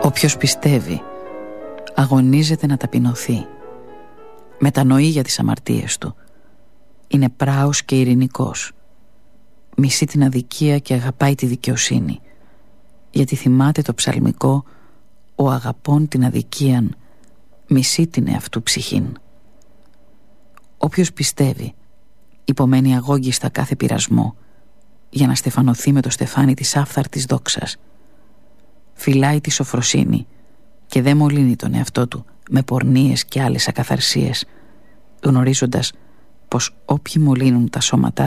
Όποιος πιστεύει αγωνίζεται να ταπεινωθεί, μετανοεί για τις αμαρτίες του, είναι πράος και ειρηνικός, μισεί την αδικία και αγαπάει τη δικαιοσύνη, γιατί θυμάται το ψαλμικό «Ο αγαπών την αδικίαν μισεί την εαυτού ψυχήν». Όποιος πιστεύει υπομένει αγόγγιστα κάθε πειρασμό για να στεφανωθεί με το στεφάνι της άφθαρτης δόξας. Φυλάει τη σοφροσύνη και δεν μολύνει τον εαυτό του με πορνείες και άλλες ακαθαρσίες, γνωρίζοντας πως όποιοι μολύνουν τα σώματά